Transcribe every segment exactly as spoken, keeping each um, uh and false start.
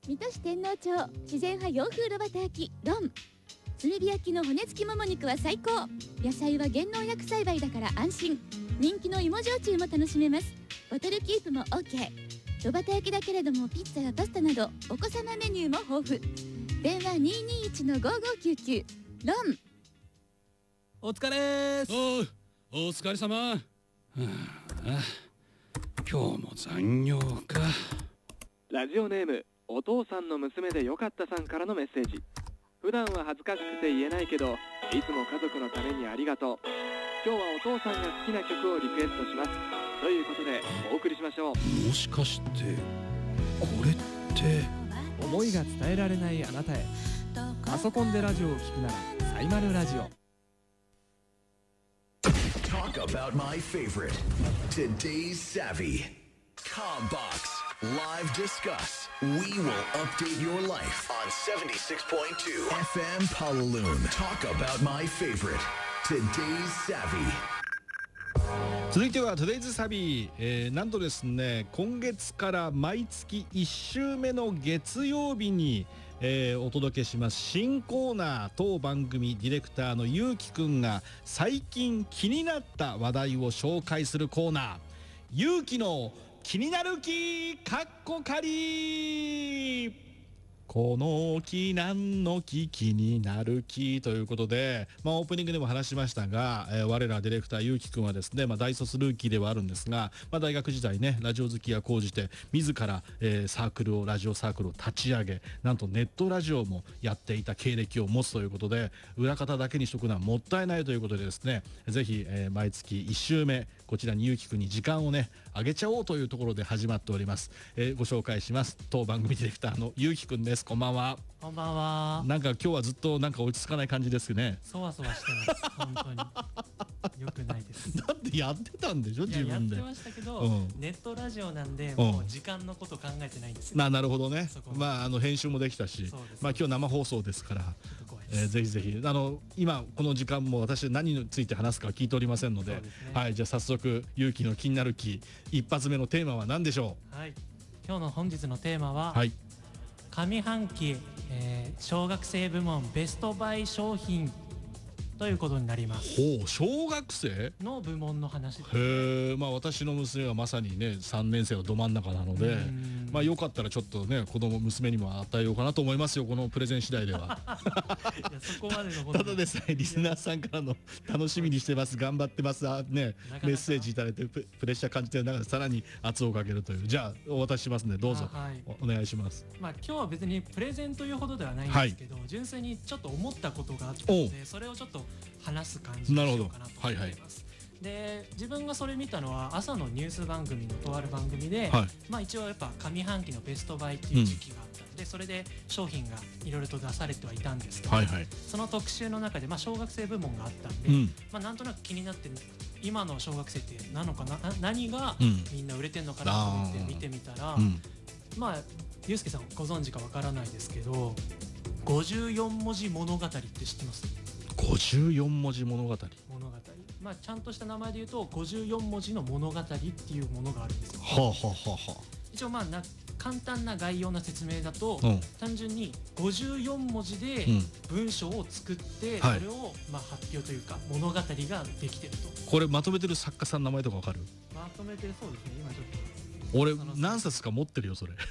水戸市天王町自然派洋風炉端焼きロン。炭火焼きの骨付きもも肉は最高。野菜は減農薬栽培だから安心。人気の芋焼酎も楽しめます。ボトルキープも OK。 炉端焼きだけれどもピッツァやパスタなどお子様メニューも豊富。電話 にーにーいちのごーごーきゅうきゅう。ロン。 お疲れーす。 おう、お疲れ様。はあ、今日も残業か。 ラジオネームお父さんの娘でよかったさんからのメッセージ。普段は恥ずかしくて言えないけど、いつも家族のためにありがとう。今日はお父さんが好きな曲をリクエストします。ということでお送りしましょう。 もしかしてこれって思いが伝えられないあなたへ。パソコンでラジオを聞くならサイマルラジオ。 Talk about my favorite. Today's Savvy. Combox. Live Discuss. We will update your life on seventy-six point two F M Palaloon. Talk about my favorite. Today's Savvy. 続いては Today's Savvy、えー、なんとですね、今月から毎月いっ週目の月曜日に、えー、お届けします新コーナー。当番組ディレクターのゆうきくんが最近気になった話題を紹介するコーナー、ゆうきの気になる木かっこかり。この木何の木、気になる木ということで、まあ、オープニングでも話しましたが、えー、我らディレクターゆうきくんはですね、まあ、大卒ルーキーではあるんですが、まあ、大学時代ねラジオ好きが高じて自ら、えー、サークルをラジオサークルを立ち上げ、なんとネットラジオもやっていた経歴を持つということで、裏方だけにしとくのはもったいないということでですね、ぜひ、えー、毎月いっ週目こちらにゆうきくんに時間をねあげちゃおうというところで始まっております。えー、ご紹介します。当番組ディレクターのゆうきくんです。こんばんは。 こんばんは。 なんか今日はずっとなんか落ち着かない感じですね。 そわそわしてます。本当によくないです。 だってやってたんでしょ自分で。 やってましたけど、 うん、 ネットラジオなんでもう時間のこと考えてないんですよ。 ななるほどね。まああの編集もできたし、まあ今日生放送ですから、えー、ぜひぜひあの今この時間も私何について話すか聞いておりませんので、でね、はい、じゃあ早速ゆうきの気になる木一発目のテーマは何でしょう。はい、今日の本日のテーマは、 はい、 上半期、えー、小学生部門ベストバイ商品ということになります。 ほう、小学生の部門の話です、ね。 へえ、まあ私の娘はまさにねさんねん生のど真ん中なので、まあよかったらちょっとね子供娘にも与えようかなと思いますよ、このプレゼン次第では。 いやそこまでのただでさえリスナーさんからの楽しみにしてます、頑張ってますね、メッセージいただいてプレッシャー感じてる中でさらに圧をかけるという。じゃあお渡ししますね、どうぞ、はい、お, お願いします。 まあ今日は別にプレゼンというほどではないんですけど、はい、純粋にちょっと思ったことがあったので、それをちょっと話す感じにしようかなと思います。はいはい、で自分がそれ見たのは朝のニュース番組のとある番組で、はい、まあ一応やっぱ上半期のベストバイっていう時期があったので、うん、それで商品がいろいろと出されてはいたんですけど、はいはい、その特集の中でまあ小学生部門があったんで、うん、まあなんとなく気になって今の小学生ってなのかな、何がみんな売れてんのかなと思って見てみたら、うん、まあゆうすけさんご存知かわからないですけどごじゅうよん文字物語って知ってます？ ごじゅうよん文字物語。 物語。まあちゃんとした名前で言うとごじゅうよん文字の物語っていうものがあるんですよ。 はあはあはあはあ。 一応まあな簡単な概要な説明だと、うん、単純にごじゅうよん文字で文章を作って、うん、それをまあ発表というか物語ができてると。 これまとめてる作家さんの名前とかわかる？ まとめてる、そうですね。今ちょっと。俺何冊か持ってるよそれ。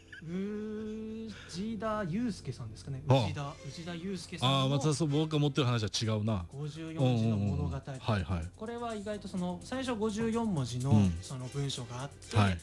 内田祐介さんですかね。内田内田祐介さんの。 ああ、またそう僕が持ってる話は違うな。 ごじゅうよん文字の物語。はいはい。これは意外とその最初ごじゅうよん文字のその文章があって、うんはい、